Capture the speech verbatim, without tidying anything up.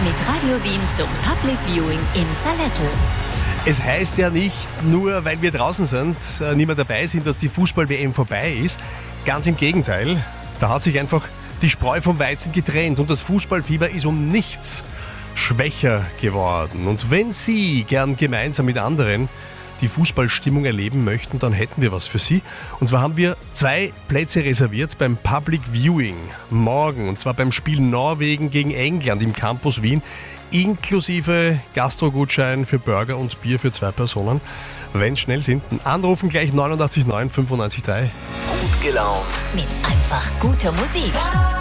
mit Radio Wien zum Public Viewing im Salettl. Es heißt ja nicht nur, weil wir draußen sind, äh, nicht mehr dabei sind, dass die Fußball-W M vorbei ist. Ganz im Gegenteil. Da hat sich einfach die Spreu vom Weizen getrennt und das Fußballfieber ist um nichts schwächer geworden. Und wenn Sie gern gemeinsam mit anderen die Fußballstimmung erleben möchten, dann hätten wir was für Sie. Und zwar haben wir zwei Plätze reserviert beim Public Viewing morgen. Und zwar beim Spiel Norwegen gegen England im Campus Wien, inklusive Gastrogutschein für Burger und Bier für zwei Personen. Wenn schnell sind, anrufen gleich neunundachtzig neun fünfundneunzig drei. Gut gelaunt. Mit einfach guter Musik.